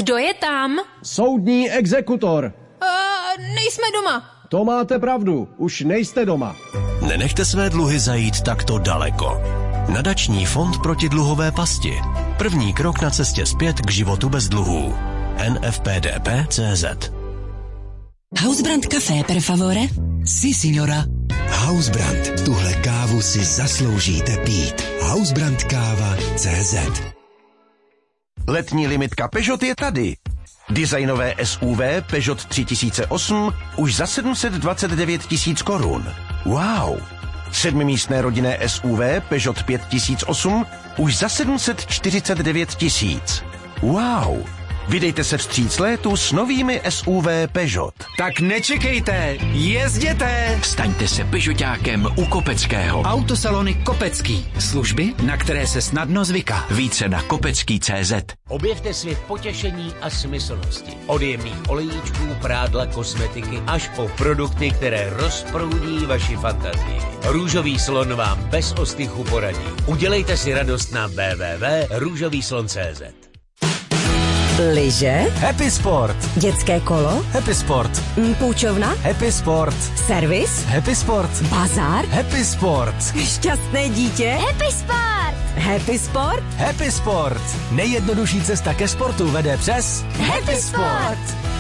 Kdo je tam? Soudní exekutor. Nejsme doma. To máte pravdu, už nejste doma. Nenechte své dluhy zajít takto daleko. Nadační fond proti dluhové pasti. První krok na cestě zpět k životu bez dluhů. NFPDP.cz. Hausbrand Café, per favore? Si, signora. Hausbrand, tuhle kávu si zasloužíte pít. Hausbrandkáva.cz. Letní limitka Peugeot je tady. Designové SUV Peugeot 3008 už za 729 000 korun. Wow! 7místné rodinné SUV Peugeot 5008 už za 749 000. Wow! Vydejte se vstříc létu s novými SUV Peugeot. Tak nečekejte, jezděte! Staňte se Peugeotákem u Kopeckého. Autosalony Kopecký. Služby, na které se snadno zvyká. Více na kopecký.cz. Objevte svět potěšení a smyslnosti. Od jemných olejíčků, prádla, kosmetiky až po produkty, které rozproudí vaši fantazii. Růžový slon vám bez ostychu poradí. Udělejte si radost na www.růžovýslon.cz. Lyže? Happy Sport. Dětské kolo? Happy Sport. Půjčovna? Happy Sport. Servis? Happy Sport. Bazar? Happy Sport. Šťastné dítě? Happy Sport. Happy Sport? Happy Sport. Nejjednodušší cesta ke sportu vede přes Happy Sport.